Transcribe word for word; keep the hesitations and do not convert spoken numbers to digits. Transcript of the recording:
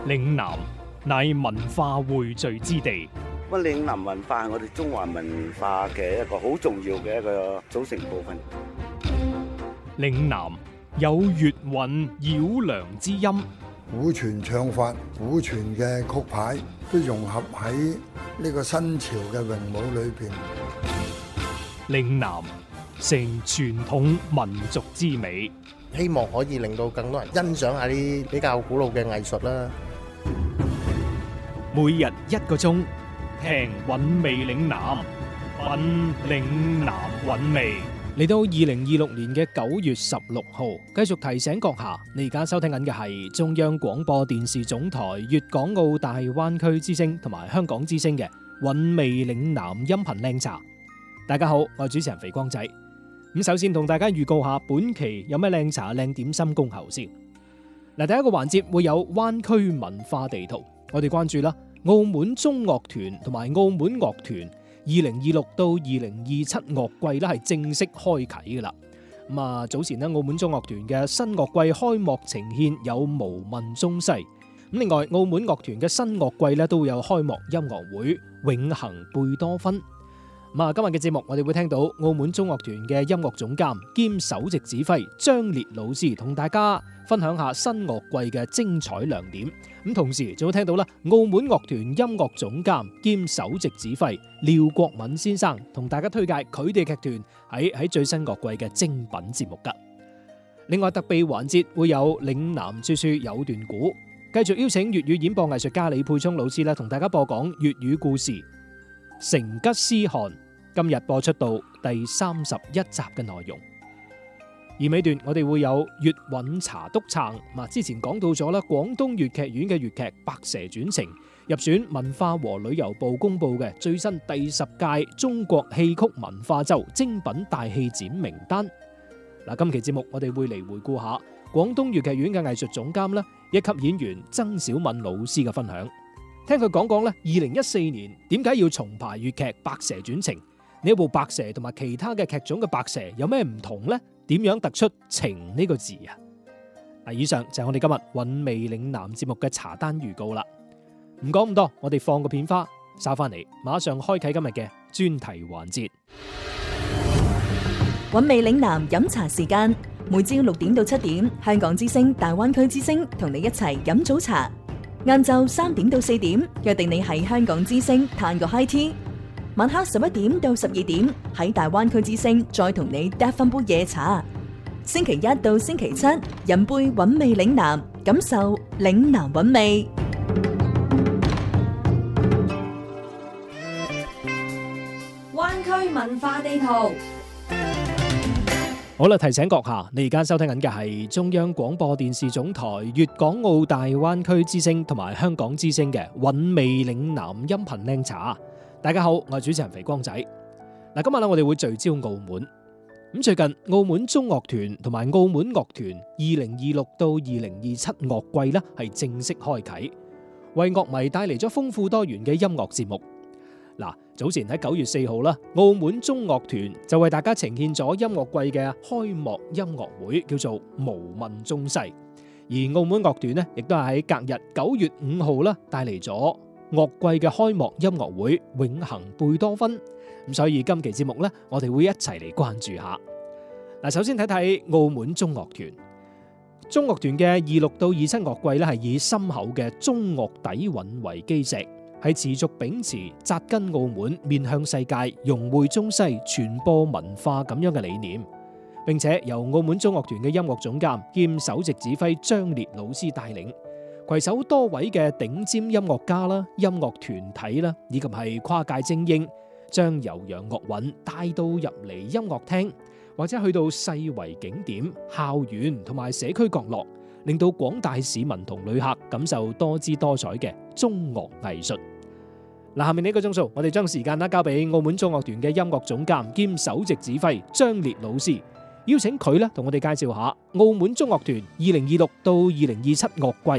嶺南乃文化匯聚之地。 咁嶺南文化係我哋中華文化嘅一個好重要嘅一個組成部分。 嶺南有粵韻繞梁之音， 古傳唱法、古傳嘅曲牌都融合喺呢個新潮嘅詠舞裏邊。 嶺南成傳統民族之美， 希望可以令到更多人欣賞下啲比較古老嘅藝術啦。 每日一個鐘，聽韻味嶺南，品嶺南韻味。嚟到二零二六年嘅九月十六號，繼續提醒閣下，你而家收聽緊嘅係中央廣播電視總台粵港澳大灣區之聲同埋香港之聲嘅韻味嶺南音頻靚茶。大家好，我係主持人肥光仔。咁首先同大家預告下本期有咩靚茶靚點心恭候先。嗱，第一個環節會有灣區文化地圖，我哋關注啦，澳門中樂團同埋澳門樂團二零二六到二零二七樂季咧係正式開啟噶啦。咁啊，早前咧澳門中樂團嘅新樂季開幕呈獻有無問中西。咁另外澳門樂團嘅新樂季咧都會有開幕音樂會永恆貝多芬。咁啊，今日嘅節目我哋會聽到澳門中樂團嘅音樂總監兼首席指揮張烈老師同大家分享下新樂季嘅精彩亮點。咁同時仲會聽到啦，澳門樂團音樂總監兼首席指揮廖國敏先生同大家推介佢哋劇團喺喺最新樂季嘅精品節目噶。另外特備環節會有嶺南說說有段古，繼續邀請粵語演播藝術家李沛聰老師啦，同大家播講粵語故事成吉思汗，今日播出到第三十一集嘅內容。而尾段我哋會有粵韻茶督撐，嗱，之前講到咗啦，廣東粵劇院嘅粵劇《白蛇傳情》入選文化和旅遊部公布嘅最新第十屆中國戲曲文化周精品大戲展名單。嗱，今期節目我哋會嚟回顧下廣東粵劇院嘅藝術總監啦，一級演員曾小敏老師嘅分享。聽佢講講咧，二零一四年點解要重排粵劇《白蛇傳情》？呢一部白蛇同埋其他嘅劇種嘅白蛇有咩唔同呢？點樣突出情呢個字啊？嗱，以上就係我哋今日韻味嶺南節目嘅茶單預告啦。唔講咁多，我哋放個片花，稍翻嚟，馬上開啟今日嘅專題環節。 韻味嶺南飲茶時間，每朝六點到七點，香港之聲、大灣區之聲同你一齊飲早茶。晏晝三點到四點，約定你喺香港之聲嘆個 high tea。晚黑十一點到十二點，喺大灣區之聲再同你嗒翻杯夜茶。星期一到星期七，飲杯韻味嶺南，感受嶺南韻味。 灣區文化地圖。 好啦，提醒閣下，你而家收聽緊嘅係中央廣播電視總台粵港澳大灣區之聲同埋香港之聲嘅韻味嶺南音頻靚茶。大家好，我係主持人肥光仔。嗱，今日咧我哋會聚焦澳門。咁最近澳門中樂團同埋澳門樂團二零二六到二零二七樂季咧係正式開啟，為樂迷帶嚟咗豐富多元嘅音樂節目。嗱，早前喺九月四號啦，澳門中樂團就為大家呈現咗音樂季嘅開幕音樂會，叫做無問中西。而澳門樂團呢，亦都係喺隔日九月五號啦，帶嚟咗樂季嘅開幕音樂會永恆貝多芬。咁所以今期節目呢，我哋會一齊嚟關注下。嗱，首先睇睇澳門中樂團。中樂團嘅二六到二七樂季呢，係以深厚嘅中樂底蘊為基石，係持續秉持紮根澳門、面向世界、融匯中西、傳播文化咁樣嘅理念，並且由澳門中樂團嘅音樂總監兼首席指揮張烈老師帶領，攜手多位嘅頂尖音樂家啦、音樂團體啦，以及係跨界精英，將悠揚樂韻帶到入嚟音樂廳，或者去到世遺景點、校園同埋社區角落，令到廣大市民同旅客感受多姿多彩嘅中樂藝術。嗱，下面呢個鐘數，我哋將時間啦交俾澳門中樂團嘅音樂總監兼首席指揮張烈老師，邀請佢咧同我哋介紹下澳門中樂團二零二六到二零二七樂季